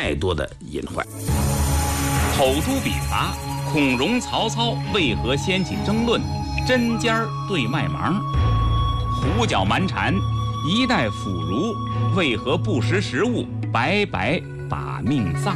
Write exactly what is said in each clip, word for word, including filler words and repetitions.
太多的隐患。 口诛笔伐，孔融、曹操为何掀起争论？针尖儿对麦芒，胡搅蛮缠，一代腐儒为何不识时务，白白把命丧？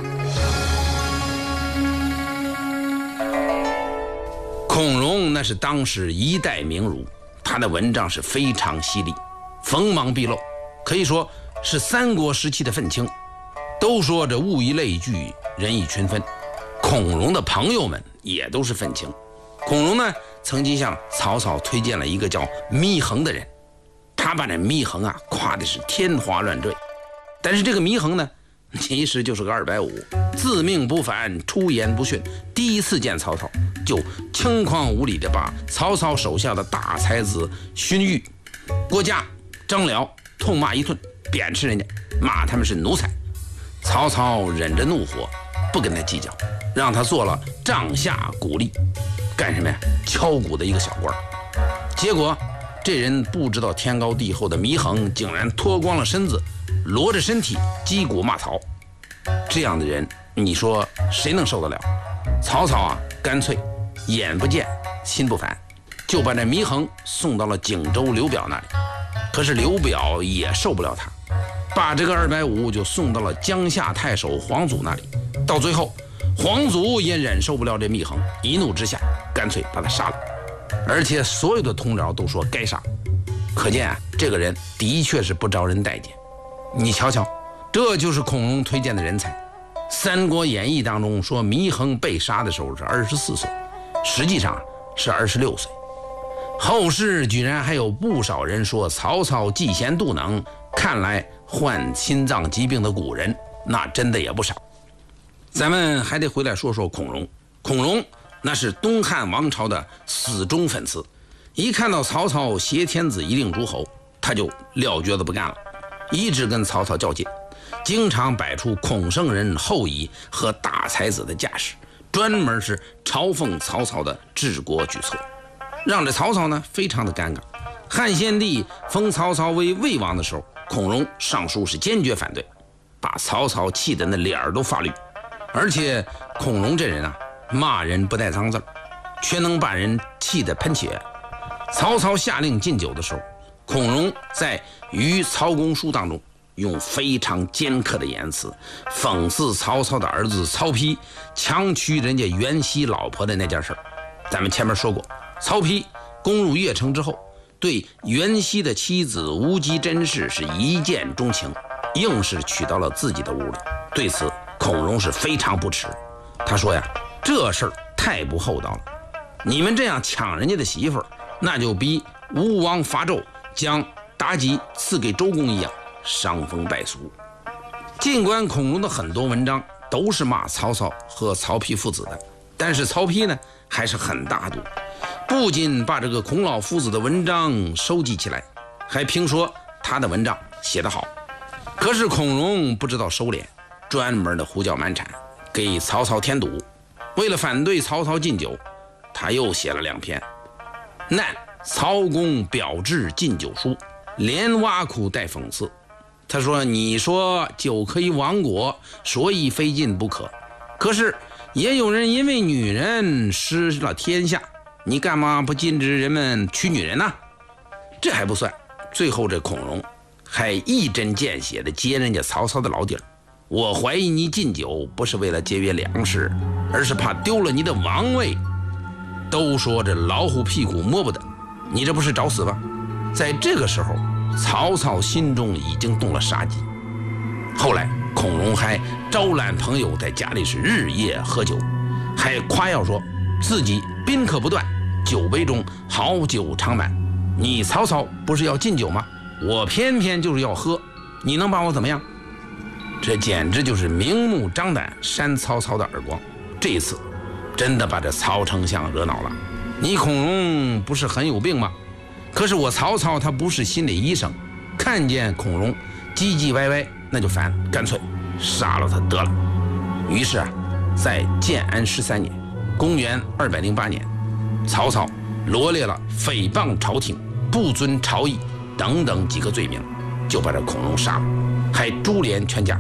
孔融那是当时一代名儒，他的文章是非常犀利，锋芒毕露，可以说是三国时期的愤青。都说这物以类聚，人以群分，孔融的朋友们也都是愤青。孔融呢，曾经向曹操推荐了一个叫祢衡的人，他把这祢衡啊夸的是天花乱坠。但是这个祢衡呢，其实就是个二百五，自命不凡，出言不逊。第一次见曹操，就轻狂无礼的把曹操手下的大才子荀彧、郭嘉、张辽痛骂一顿，贬斥人家，骂他们是奴才。曹操忍着怒火，不跟他计较，让他做了帐下鼓吏，干什么呀？敲鼓的一个小官。结果这人不知道天高地厚的祢衡，竟然脱光了身子，裸着身体击鼓骂曹。这样的人，你说谁能受得了？曹操啊，干脆眼不见心不烦，就把这祢衡送到了荆州刘表那里。可是刘表也受不了他，把这个二百五就送到了江夏太守黄祖那里。到最后，黄祖也忍受不了这祢衡，一怒之下干脆把他杀了，而且所有的同僚都说该杀。可见啊，这个人的确是不招人待见。你瞧瞧，这就是孔融推荐的人才。《三国演义》当中说祢衡被杀的时候是二十四岁，实际上是二十六岁。后世居然还有不少人说曹操嫉贤妒能，看来患心脏疾病的古人那真的也不少。咱们还得回来说说孔融。孔融那是东汉王朝的死忠粉丝，一看到曹操挟天子以令诸侯，他就撂蹶子不干了，一直跟曹操较劲，经常摆出孔圣人后裔和大才子的架势，专门是嘲讽曹操的治国举措，让这曹操呢非常的尴尬。汉献帝封曹操为魏王的时候，孔融上书是坚决反对，把曹操气得那脸儿都发绿。而且孔融这人啊，骂人不带脏字，却能把人气得喷血。曹操下令禁酒的时候，孔融在《于曹公书》当中用非常尖刻的言辞讽刺曹操的儿子曹丕强娶人家袁熙老婆的那件事儿。咱们前面说过，曹丕攻入邺城之后，对袁熙的妻子无极甄氏是一见钟情，硬是娶到了自己的屋里。对此孔融是非常不耻，他说呀，这事儿太不厚道了，你们这样抢人家的媳妇儿，那就比吴王伐纣将妲己赐给周公一样，伤风败俗。尽管孔融的很多文章都是骂曹操和曹丕父子的，但是曹丕呢还是很大度，不仅把这个孔老夫子的文章收集起来，还评说他的文章写得好。可是孔融不知道收敛，专门的胡搅蛮缠，给曹操添堵。为了反对曹操禁酒，他又写了两篇《难曹公表志禁酒书》，连挖苦带讽刺。他说，你说酒可以亡国，所以非禁不可，可是也有人因为女人失了天下，你干嘛不禁止人们娶女人呢？这还不算，最后这孔融还一针见血地揭人家曹操的老底儿。我怀疑你禁酒不是为了节约粮食，而是怕丢了你的王位。都说这老虎屁股摸不得，你这不是找死吗？在这个时候，曹操心中已经动了杀机。后来孔融还招揽朋友在家里是日夜喝酒，还夸耀说自己宾客不断，酒杯中好酒常满。你曹操不是要禁酒吗？我偏偏就是要喝，你能把我怎么样？这简直就是明目张胆扇曹操的耳光。这一次真的把这曹丞相惹恼了，你孔融不是很有病吗？可是我曹操他不是心理医生，看见孔融唧唧歪歪那就烦，干脆杀了他得了。于是啊，在建安十三年，公元二百零八年，曹操罗列了诽谤朝廷、不遵朝议等等几个罪名，就把这孔融杀了，还株连全家。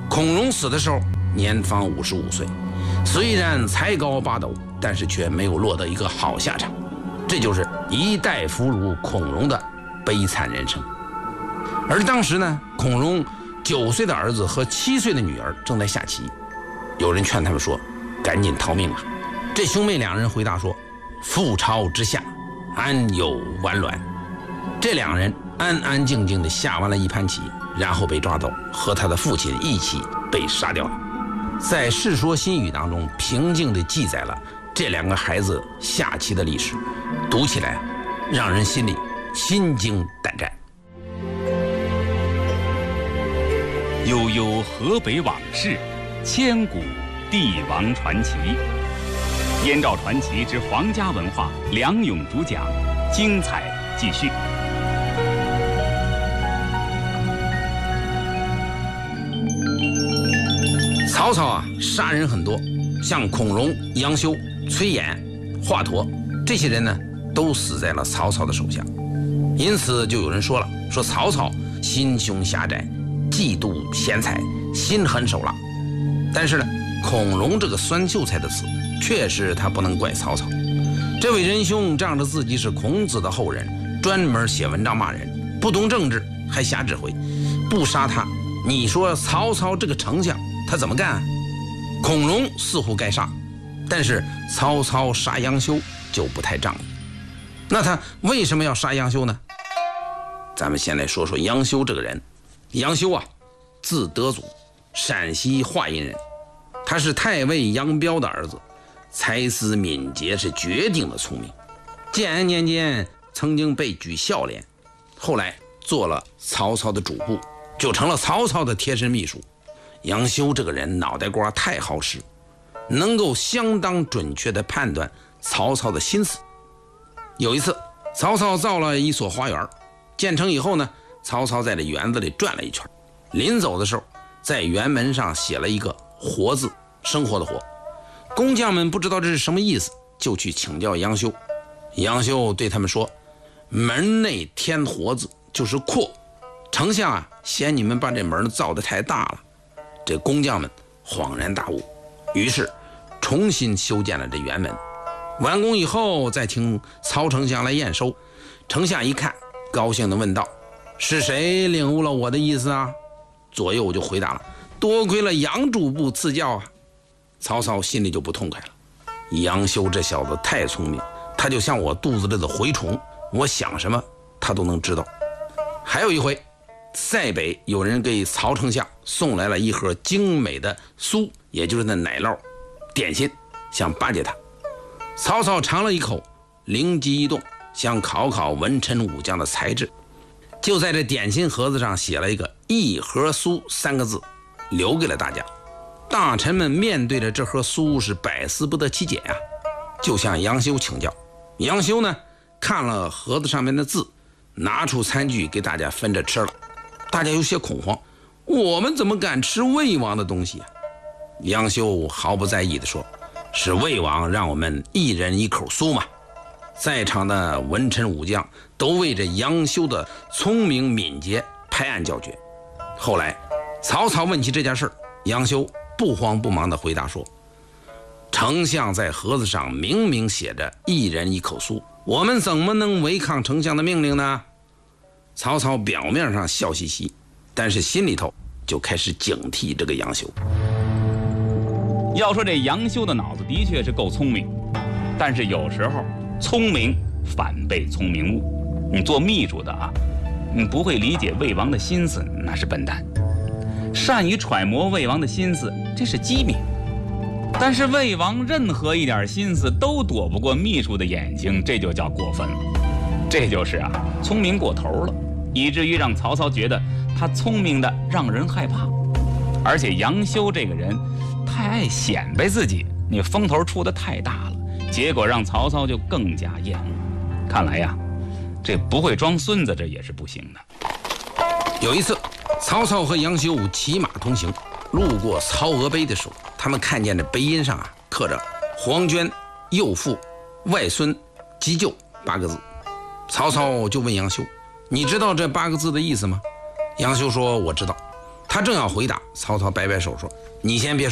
孔融死的时候年方五十五岁，虽然才高八斗，但是却没有落得一个好下场。这就是一代俘虏孔融的悲惨人生。而当时呢，孔融九岁的儿子和七岁的女儿正在下棋，有人劝他们说：“赶紧逃命吧！”这兄妹两人回答说：“覆巢之下，安有完卵。”这两人安安静静地下完了一盘棋，然后被抓走，和他的父亲一起被杀掉了。在《世说新语》当中，平静地记载了这两个孩子下棋的历史，读起来让人心里心惊胆战。 悠悠河北往事，千古帝王传奇。燕赵传奇之皇家文化，梁勇主讲，精彩继续。 曹操啊，杀人很多，像孔融、杨修、崔琰、华佗这些人呢，都死在了曹操的手下。因此就有人说了，说曹操心胸狭窄，嫉妒贤才，心狠手辣。但是呢，孔融这个酸秀才的死，确实他不能怪曹操。这位仁兄仗着自己是孔子的后人，专门写文章骂人，不懂政治，还瞎指挥。不杀他，你说曹操这个丞相他怎么干啊？孔融似乎该杀，但是曹操杀杨修就不太仗义。那他为什么要杀杨修呢？咱们先来说说杨修这个人。杨修啊，字德祖，陕西华阴人，他是太尉杨彪的儿子，才思敏捷，是绝顶的聪明。建安年间曾经被举孝廉，后来做了曹操的主簿，就成了曹操的贴身秘书。杨修这个人脑袋瓜太好使，能够相当准确地判断曹操的心思。有一次，曹操造了一所花园，建成以后呢，曹操在这园子里转了一圈，临走的时候，在园门上写了一个活字，生活的活。工匠们不知道这是什么意思，就去请教杨修。杨修对他们说：“门内添活字就是阔，丞相啊，嫌你们把这门造得太大了。”这工匠们恍然大悟，于是重新修建了这园门。完工以后，再请曹丞相来验收。丞相一看，高兴地问道：“是谁领悟了我的意思啊？”左右就回答了：“多亏了杨主簿赐教啊。”曹操心里就不痛快了，杨修这小子太聪明，他就像我肚子里的蛔虫，我想什么他都能知道。还有一回，塞北有人给曹丞相送来了一盒精美的酥，也就是那奶酪点心，想巴结他。曹操尝了一口，灵机一动，想考考文臣武将的才智，就在这点心盒子上写了一个一盒酥三个字，留给了大家。大臣们面对着这盒酥是百思不得其解啊，就向杨修请教。杨修呢，看了盒子上面的字，拿出餐具给大家分着吃了。大家有些恐慌，我们怎么敢吃魏王的东西啊？杨修毫不在意地说：“是魏王让我们一人一口酥嘛。”在场的文臣武将都为着杨修的聪明敏捷拍案叫绝。后来曹操问起这件事，杨修不慌不忙地回答说：“丞相在盒子上明明写着一人一口酥，我们怎么能违抗丞相的命令呢？”曹操表面上笑嘻嘻，但是心里头就开始警惕这个杨修。 要说这杨修的脑子的确是够聪明，但是有时候聪明反被聪明误。你做秘书的啊，你不会理解魏王的心思，那是笨蛋；善于揣摩魏王的心思，这是机敏。但是魏王任何一点心思都躲不过秘书的眼睛，这就叫过分了。这就是啊，聪明过头了，以至于让曹操觉得他聪明的让人害怕。而且杨修这个人太爱显摆自己，你风头出得太大了，结果让曹操就更加厌恶。看来呀，这不会装孙子这也是不行的。 有一次，曹操和杨修骑马同行，路过曹娥碑的时候，他们看见这碑印上啊刻着黄娟、幼妇、外孙、急救八个字。曹操就问杨修：“你知道这八个字的意思吗？”杨修说：“我知道。” 他正要回答，曹操摆摆手说：“你先别说。”